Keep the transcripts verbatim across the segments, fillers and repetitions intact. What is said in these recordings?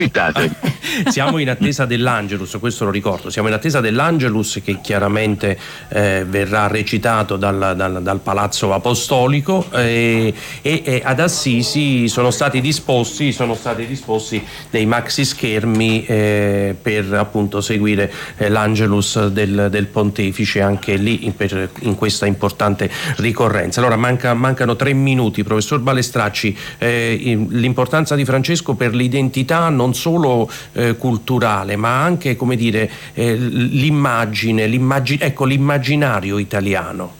Siamo in attesa dell'Angelus, questo lo ricordo, siamo in attesa dell'Angelus che chiaramente eh, verrà recitato dal, dal, dal Palazzo Apostolico eh, e, e ad Assisi sono stati disposti, sono stati disposti dei maxi schermi eh, per appunto seguire eh, l'Angelus del, del Pontefice anche lì in, per, in questa importante ricorrenza. Allora manca, mancano tre minuti, professor Balestracci, eh, l'importanza di Francesco per l'identità non solo eh, culturale ma anche, come dire, eh, l'immagine, l'immagine, ecco, l'immaginario italiano.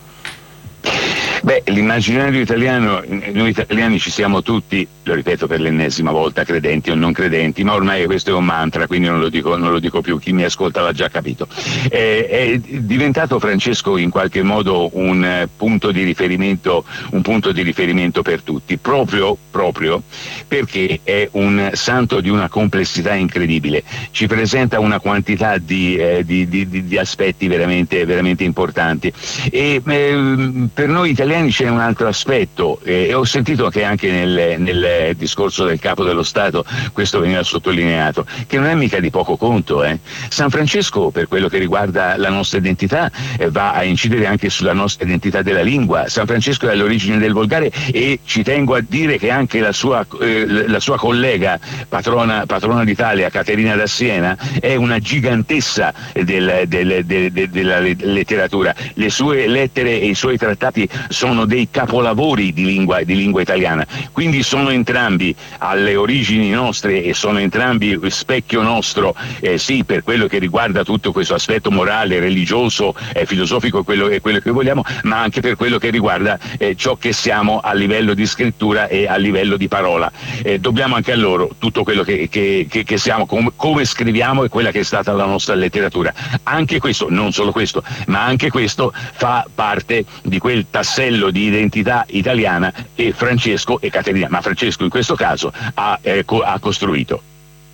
Beh, l'immaginario italiano, noi italiani ci siamo tutti, lo ripeto per l'ennesima volta, credenti o non credenti, ma ormai questo è un mantra, quindi non lo dico, non lo dico più, chi mi ascolta l'ha già capito. Eh, è diventato Francesco in qualche modo un eh, punto di riferimento, un punto di riferimento per tutti, proprio, proprio perché è un santo di una complessità incredibile, ci presenta una quantità di, eh, di, di, di aspetti veramente, veramente importanti e eh, per noi italiani c'è un altro aspetto eh, e ho sentito che anche nel, nel discorso del Capo dello Stato questo veniva sottolineato, che non è mica di poco conto. eh. San Francesco, per quello che riguarda la nostra identità, eh, va a incidere anche sulla nostra identità della lingua. San Francesco è all'origine del volgare e ci tengo a dire che anche la sua, eh, la sua collega patrona, patrona d'Italia, Caterina da Siena, è una gigantessa del, del, del, del, della letteratura. Le sue lettere e i suoi trattati sono dei capolavori di lingua, di lingua italiana, quindi sono entrambi alle origini nostre e sono entrambi specchio nostro, eh, sì, per quello che riguarda tutto questo aspetto morale, religioso, eh, filosofico, quello, è quello che vogliamo, ma anche per quello che riguarda eh, ciò che siamo a livello di scrittura e a livello di parola. Eh, dobbiamo anche a loro tutto quello che, che, che, che siamo, com- come scriviamo e quella che è stata la nostra letteratura. Anche questo, non solo questo, ma anche questo fa parte di quel tassello di identità italiana che Francesco e Caterina, ma Francesco in questo caso ha, eh, co- ha costruito.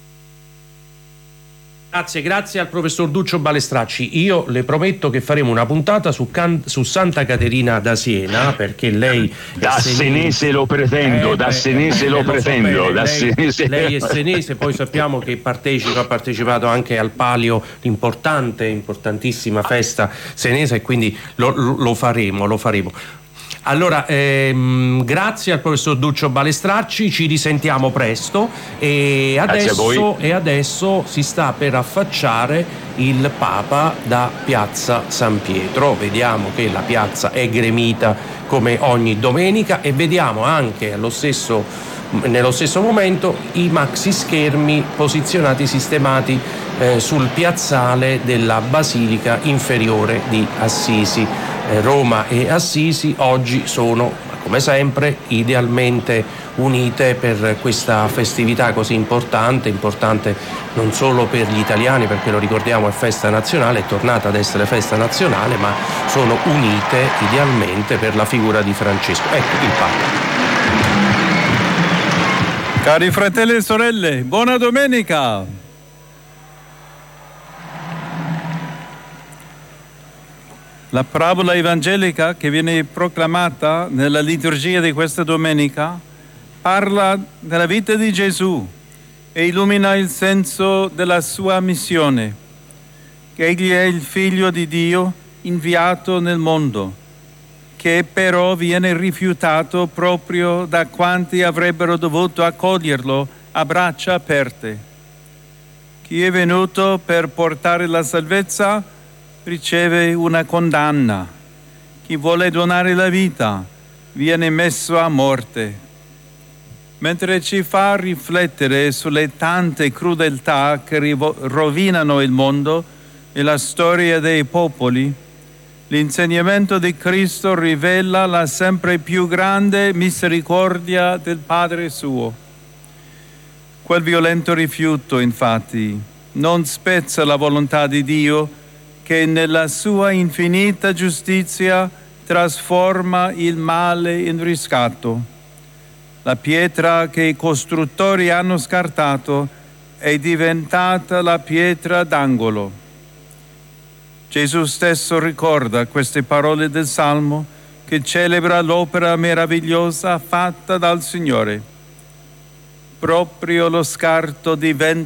Grazie, grazie al professor Duccio Balestracci. Io le prometto che faremo una puntata su, Can- su Santa Caterina da Siena, perché lei da senese, senese lo pretendo, eh, da senese eh, lo, lo pretendo, so bene, da lei, senese. Lei è senese, poi sappiamo che partecipa, ha partecipato anche al Palio, l'importante, importantissima festa senese, e quindi lo, lo faremo, lo faremo. Allora, ehm, grazie al professor Duccio Balestracci, ci risentiamo presto e adesso, e adesso si sta per affacciare il Papa da Piazza San Pietro. Vediamo che la piazza è gremita come ogni domenica e vediamo anche allo stesso, nello stesso momento i maxi schermi posizionati, sistemati eh, sul piazzale della Basilica Inferiore di Assisi. Roma e Assisi oggi sono, come sempre, idealmente unite per questa festività così importante, importante non solo per gli italiani, perché lo ricordiamo è festa nazionale, è tornata ad essere festa nazionale, ma sono unite idealmente per la figura di Francesco. Ecco il Papa. Cari fratelli e sorelle, buona domenica! La parabola evangelica che viene proclamata nella liturgia di questa domenica parla della vita di Gesù e illumina il senso della sua missione, che egli è il figlio di Dio inviato nel mondo, che però viene rifiutato proprio da quanti avrebbero dovuto accoglierlo a braccia aperte. Chi è venuto per portare la salvezza riceve una condanna. Chi vuole donare la vita viene messo a morte. Mentre ci fa riflettere sulle tante crudeltà che rovinano il mondo e la storia dei popoli, l'insegnamento di Cristo rivela la sempre più grande misericordia del Padre suo. Quel violento rifiuto, infatti, non spezza la volontà di Dio, che nella sua infinita giustizia trasforma il male in riscatto. La pietra che i costruttori hanno scartato è diventata la pietra d'angolo. Gesù stesso ricorda queste parole del Salmo che celebra l'opera meravigliosa fatta dal Signore. proprio lo scarto diventa